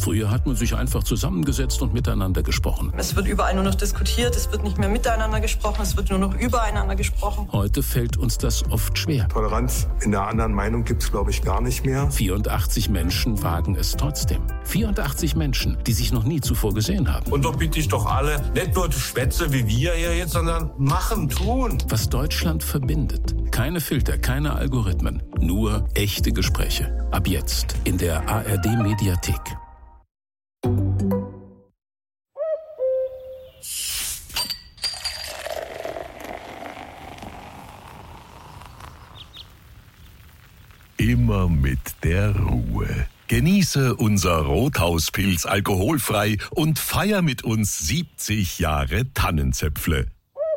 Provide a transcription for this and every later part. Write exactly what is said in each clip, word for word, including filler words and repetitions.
Früher hat man sich einfach zusammengesetzt und miteinander gesprochen. Es wird überall nur noch diskutiert, es wird nicht mehr miteinander gesprochen, es wird nur noch übereinander gesprochen. Heute fällt uns das oft schwer. Toleranz in der anderen Meinung gibt es, glaube ich, gar nicht mehr. vierundachtzig Menschen wagen es trotzdem. vierundachtzig Menschen, die sich noch nie zuvor gesehen haben. Und doch bitte ich doch alle, nicht nur Schwätze wie wir hier jetzt, sondern machen, tun. Was Deutschland verbindet. Keine Filter, keine Algorithmen. Nur echte Gespräche. Ab jetzt in der A R D-Mediathek. Immer mit der Ruhe. Genieße unser Rothauspilz alkoholfrei und feier mit uns siebzig Jahre Tannenzäpfle.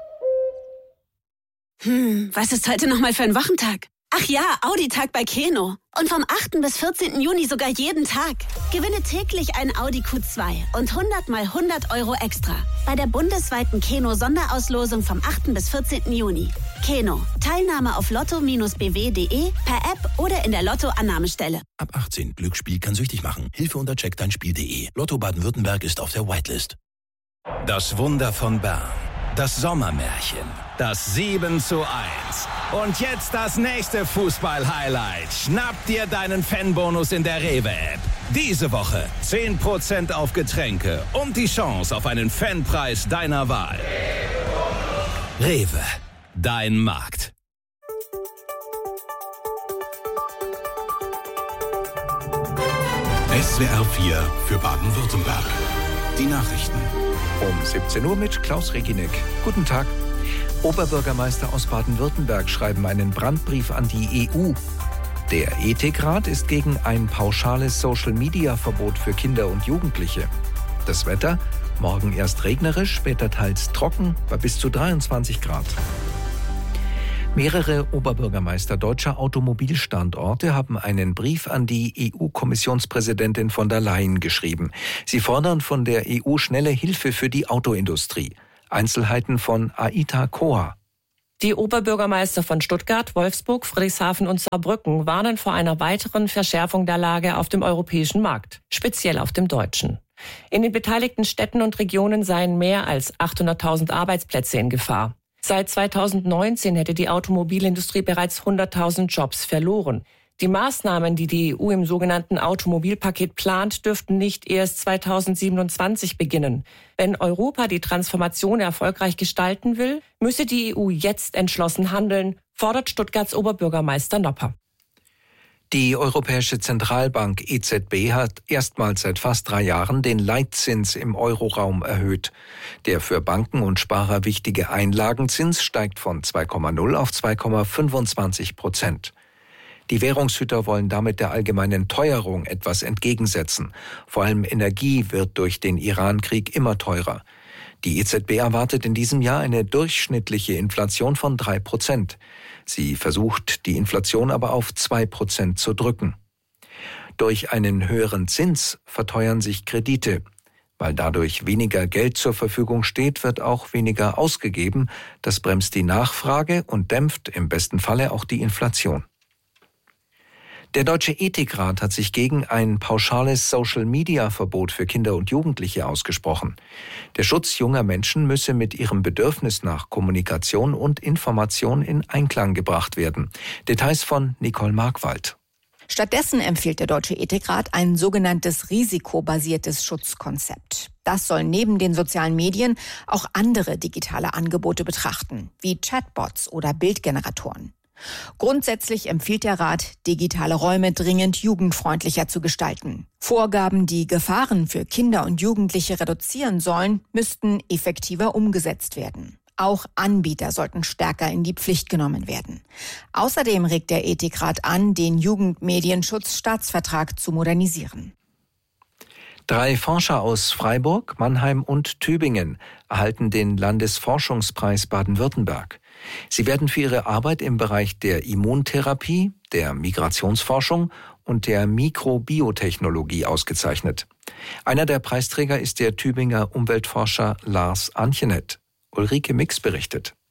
Hm, was ist heute nochmal für ein Wochentag? Ach ja, Audi-Tag bei Keno. Und vom achten bis vierzehnten Juni sogar jeden Tag. Gewinne täglich ein Audi Q zwei und hundert mal hundert Euro extra. Bei der bundesweiten Keno-Sonderauslosung vom achten bis vierzehnten Juni. Keno. Teilnahme auf lotto B W punkt de, per App oder in der Lotto-Annahmestelle. Ab achtzehn. Glücksspiel kann süchtig machen. Hilfe unter check dein Spiel punkt de. Lotto Baden-Württemberg ist auf der Whitelist. Das Wunder von Bern. Das Sommermärchen. Das sieben zu eins. Und jetzt das nächste Fußball-Highlight. Schnapp dir deinen Fanbonus in der Rewe-App. Diese Woche zehn Prozent auf Getränke und die Chance auf einen Fanpreis deiner Wahl. Rewe, dein Markt. S W R vier für Baden-Württemberg. Die Nachrichten. Um siebzehn Uhr mit Klaus Reginek. Guten Tag. Oberbürgermeister aus Baden-Württemberg schreiben einen Brandbrief an die E U. Der Ethikrat ist gegen ein pauschales Social-Media-Verbot für Kinder und Jugendliche. Das Wetter? Morgen erst regnerisch, später teils trocken, bei bis zu dreiundzwanzig Grad. Mehrere Oberbürgermeister deutscher Automobilstandorte haben einen Brief an die E U-Kommissionspräsidentin von der Leyen geschrieben. Sie fordern von der E U schnelle Hilfe für die Autoindustrie. Einzelheiten von Aita Koha. Die Oberbürgermeister von Stuttgart, Wolfsburg, Friedrichshafen und Saarbrücken warnen vor einer weiteren Verschärfung der Lage auf dem europäischen Markt, speziell auf dem deutschen. In den beteiligten Städten und Regionen seien mehr als achthunderttausend Arbeitsplätze in Gefahr. Seit zweitausendneunzehn hätte die Automobilindustrie bereits hunderttausend Jobs verloren. Die Maßnahmen, die die E U im sogenannten Automobilpaket plant, dürften nicht erst zweitausendsiebenundzwanzig beginnen. Wenn Europa die Transformation erfolgreich gestalten will, müsse die E U jetzt entschlossen handeln, fordert Stuttgarts Oberbürgermeister Nopper. Die Europäische Zentralbank E Z B hat erstmals seit fast drei Jahren den Leitzins im Euroraum erhöht. Der für Banken und Sparer wichtige Einlagenzins steigt von zwei Komma null auf zwei Komma fünfundzwanzig Prozent. Die Währungshüter wollen damit der allgemeinen Teuerung etwas entgegensetzen. Vor allem Energie wird durch den Iran-Krieg immer teurer. Die E Z B erwartet in diesem Jahr eine durchschnittliche Inflation von drei Prozent. Sie versucht, die Inflation aber auf zwei Prozent zu drücken. Durch einen höheren Zins verteuern sich Kredite. Weil dadurch weniger Geld zur Verfügung steht, wird auch weniger ausgegeben. Das bremst die Nachfrage und dämpft im besten Falle auch die Inflation. Der Deutsche Ethikrat hat sich gegen ein pauschales Social-Media-Verbot für Kinder und Jugendliche ausgesprochen. Der Schutz junger Menschen müsse mit ihrem Bedürfnis nach Kommunikation und Information in Einklang gebracht werden. Details von Nicole Markwald. Stattdessen empfiehlt der Deutsche Ethikrat ein sogenanntes risikobasiertes Schutzkonzept. Das soll neben den sozialen Medien auch andere digitale Angebote betrachten, wie Chatbots oder Bildgeneratoren. Grundsätzlich empfiehlt der Rat, digitale Räume dringend jugendfreundlicher zu gestalten. Vorgaben, die Gefahren für Kinder und Jugendliche reduzieren sollen, müssten effektiver umgesetzt werden. Auch Anbieter sollten stärker in die Pflicht genommen werden. Außerdem regt der Ethikrat an, den Jugendmedienschutzstaatsvertrag zu modernisieren. Drei Forscher aus Freiburg, Mannheim und Tübingen erhalten den Landesforschungspreis Baden-Württemberg. Sie werden für ihre Arbeit im Bereich der Immuntherapie, der Migrationsforschung und der Mikrobiotechnologie ausgezeichnet. Einer der Preisträger ist der Tübinger Umweltforscher Lars Anchenet. Ulrike Mix berichtet.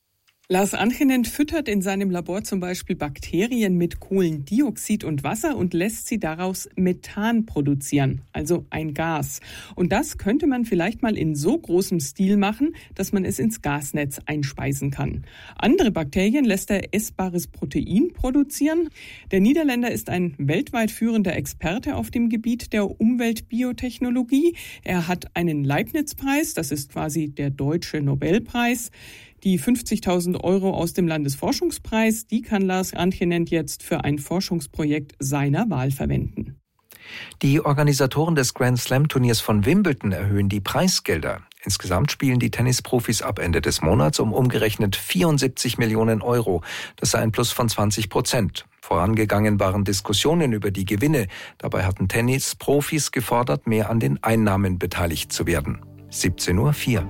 Lars Angenent füttert in seinem Labor zum Beispiel Bakterien mit Kohlendioxid und Wasser und lässt sie daraus Methan produzieren, also ein Gas. Und das könnte man vielleicht mal in so großem Stil machen, dass man es ins Gasnetz einspeisen kann. Andere Bakterien lässt er essbares Protein produzieren. Der Niederländer ist ein weltweit führender Experte auf dem Gebiet der Umweltbiotechnologie. Er hat einen Leibniz-Preis, das ist quasi der deutsche Nobelpreis. Die fünfzigtausend Euro aus dem Landesforschungspreis, die kann Lars Angenent jetzt für ein Forschungsprojekt seiner Wahl verwenden. Die Organisatoren des Grand Slam-Turniers von Wimbledon erhöhen die Preisgelder. Insgesamt spielen die Tennisprofis ab Ende des Monats um umgerechnet vierundsiebzig Millionen Euro. Das sei ein Plus von zwanzig Prozent. Vorangegangen waren Diskussionen über die Gewinne. Dabei hatten Tennisprofis gefordert, mehr an den Einnahmen beteiligt zu werden. siebzehn Uhr vier.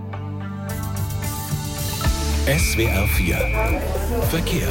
S W R vier Verkehr.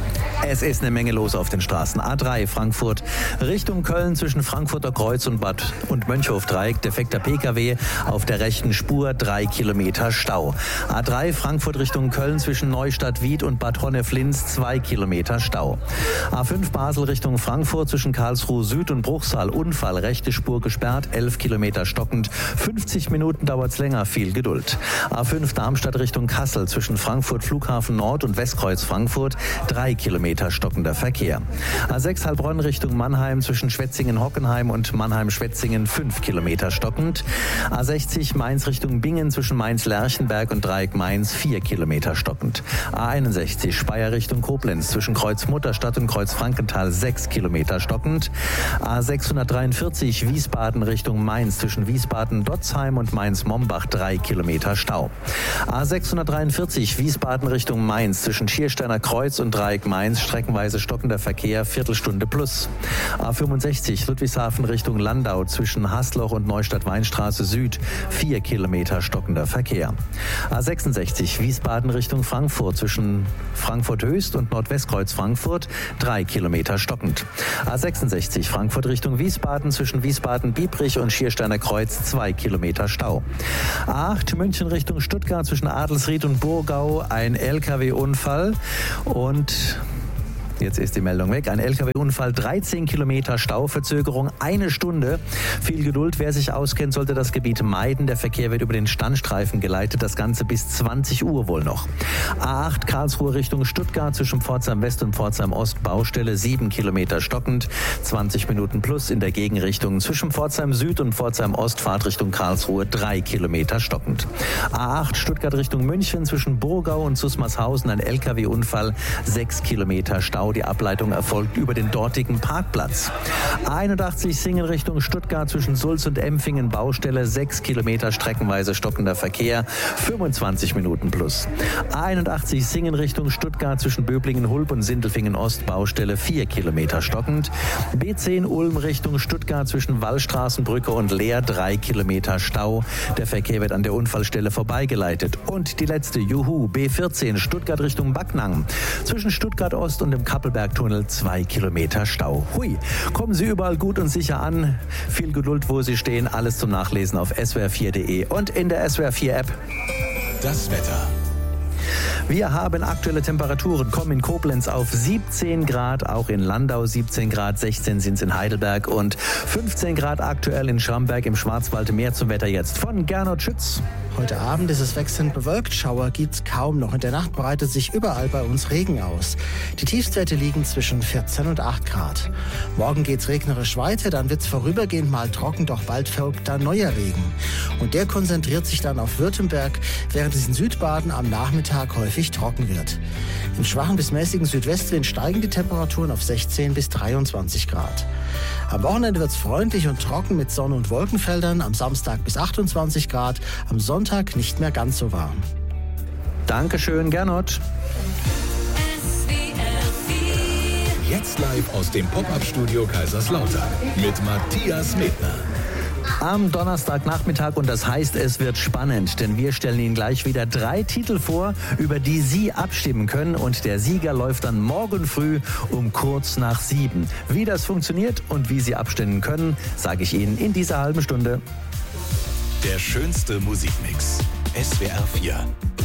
Es ist eine Menge los auf den Straßen. A drei Frankfurt Richtung Köln zwischen Frankfurter Kreuz und Bad und Mönchhof-Dreieck. Defekter P K W auf der rechten Spur, drei Kilometer Stau. A drei Frankfurt Richtung Köln zwischen Neustadt-Wied und Bad Honnef-Linz, zwei Kilometer Stau. A fünf Basel Richtung Frankfurt zwischen Karlsruhe Süd und Bruchsal. Unfall, rechte Spur gesperrt, elf Kilometer stockend. fünfzig Minuten dauert's länger, viel Geduld. A fünf Darmstadt Richtung Kassel zwischen Frankfurt Flughafen Nord und Westkreuz Frankfurt, drei Kilometer stockender Verkehr. A sechs Heilbronn Richtung Mannheim zwischen Schwetzingen-Hockenheim und Mannheim-Schwetzingen, fünf Kilometer stockend. A sechzig Mainz Richtung Bingen zwischen Mainz-Lerchenberg und Dreieck Mainz, vier Kilometer stockend. A einundsechzig Speyer Richtung Koblenz zwischen Kreuz Mutterstadt und Kreuz Frankenthal, sechs Kilometer stockend. A sechshundertdreiundvierzig Wiesbaden Richtung Mainz zwischen Wiesbaden-Dotzheim und Mainz-Mombach, drei Kilometer Stau. A sechshundertdreiundvierzig Wiesbaden Richtung Mainz zwischen Schiersteiner Kreuz und Dreieck Mainz, streckenweise stockender Verkehr, Viertelstunde plus. A fünfundsechzig Ludwigshafen Richtung Landau zwischen Hasloch und Neustadt-Weinstraße Süd, vier Kilometer stockender Verkehr. A sechsundsechzig Wiesbaden Richtung Frankfurt zwischen Frankfurt Höchst und Nordwestkreuz Frankfurt, drei Kilometer stockend. A sechsundsechzig Frankfurt Richtung Wiesbaden zwischen Wiesbaden-Biebrich und Schiersteiner Kreuz, zwei Kilometer Stau. A acht München Richtung Stuttgart zwischen Adelsried und Burgau, ein L K W-Unfall und jetzt ist die Meldung weg. Ein L K W-Unfall, dreizehn Kilometer Stauverzögerung, eine Stunde. Viel Geduld, wer sich auskennt, sollte das Gebiet meiden. Der Verkehr wird über den Standstreifen geleitet, das Ganze bis zwanzig Uhr wohl noch. A acht Karlsruhe Richtung Stuttgart zwischen Pforzheim West und Pforzheim Ost, Baustelle, sieben Kilometer stockend, zwanzig Minuten plus in der Gegenrichtung. Zwischen Pforzheim Süd und Pforzheim Ost, Fahrt Richtung Karlsruhe, drei Kilometer stockend. A acht Stuttgart Richtung München zwischen Burgau und Susmarshausen, ein L K W-Unfall, sechs Kilometer Stau. Die Ableitung erfolgt über den dortigen Parkplatz. A einundachtzig Singen Richtung Stuttgart zwischen Sulz und Empfingen, Baustelle, sechs Kilometer streckenweise stockender Verkehr, fünfundzwanzig Minuten plus. A einundachtzig Singen Richtung Stuttgart zwischen Böblingen-Hulb und Sindelfingen-Ost, Baustelle, vier Kilometer stockend. B zehn Ulm Richtung Stuttgart zwischen Wallstraßenbrücke und Leer, drei Kilometer Stau. Der Verkehr wird an der Unfallstelle vorbeigeleitet. Und die letzte, Juhu, B vierzehn Stuttgart Richtung Backnang zwischen Stuttgart Ost und dem Kappelbergtunnel, zwei Kilometer Stau. Hui, kommen Sie überall gut und sicher an. Viel Geduld, wo Sie stehen. Alles zum Nachlesen auf S W R vier Punkt de und in der S W R vier App. Das Wetter. Wir haben aktuelle Temperaturen, kommen in Koblenz auf siebzehn Grad, auch in Landau siebzehn Grad, sechzehn sind es in Heidelberg und fünfzehn Grad aktuell in Schramberg im Schwarzwald. Mehr zum Wetter jetzt von Gernot Schütz. Heute Abend ist es wechselnd bewölkt, Schauer gibt's kaum noch. In der Nacht breitet sich überall bei uns Regen aus. Die Tiefstwerte liegen zwischen vierzehn und acht Grad. Morgen geht's regnerisch weiter, dann wird's vorübergehend mal trocken, doch bald folgt dann neuer Regen. Und der konzentriert sich dann auf Württemberg, während es in Südbaden am Nachmittag häufig trocken wird. Im schwachen bis mäßigen Südwestwind steigen die Temperaturen auf sechzehn bis dreiundzwanzig Grad. Am Wochenende wird's freundlich und trocken mit Sonne- und Wolkenfeldern, am Samstag bis achtundzwanzig Grad, am Sonntag nicht mehr ganz so warm. Dankeschön, Gernot. Jetzt live aus dem Pop-Up-Studio Kaiserslautern mit Matthias Medner. Am Donnerstagnachmittag und das heißt, es wird spannend, denn wir stellen Ihnen gleich wieder drei Titel vor, über die Sie abstimmen können und der Sieger läuft dann morgen früh um kurz nach sieben. Wie das funktioniert und wie Sie abstimmen können, sage ich Ihnen in dieser halben Stunde. Der schönste Musikmix. S W R vier.